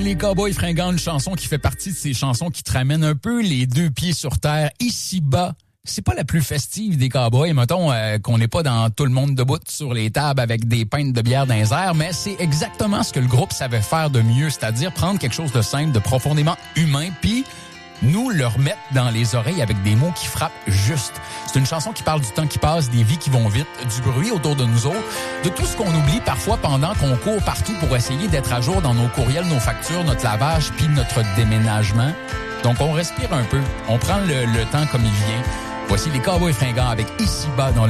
les Cowboys fringants, une chanson qui fait partie de ces chansons qui te ramènent un peu les deux pieds sur terre, ici-bas. C'est pas la plus festive des Cowboys, mettons qu'on n'est pas dans tout le monde debout sur les tables avec des pintes de bière dans les airs, mais c'est exactement ce que le groupe savait faire de mieux, c'est-à-dire prendre quelque chose de simple, de profondément humain, puis nous le remettre dans les oreilles avec des mots qui frappent juste. C'est une chanson qui parle du temps qui passe, des vies qui vont vite, du bruit autour de nous autres, de tout ce qu'on oublie parfois pendant qu'on court partout pour essayer d'être à jour dans nos courriels, nos factures, notre lavage, puis notre déménagement. Donc on respire un peu, on prend le temps comme il vient. Voici les Cowboys fringants avec Ici-bas dans le